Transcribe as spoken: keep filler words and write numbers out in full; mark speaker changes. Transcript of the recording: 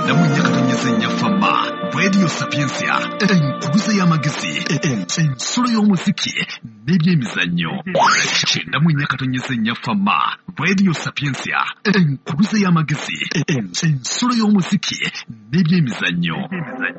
Speaker 1: mu nnyakatonyezenya fama Radio Sapiensia enkuguze y'amagezi ensolo y'omuziki n'ebyemizannyo kyenda mu nnyakatonyezenya fama Radio Sapiensia enkuguze y'amagezi ensolo y'omuziki n'ebyemizannyo